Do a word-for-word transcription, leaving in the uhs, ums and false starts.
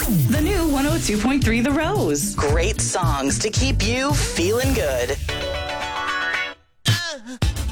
The new one oh two point three The Rose. Great songs to keep you feeling good. Uh.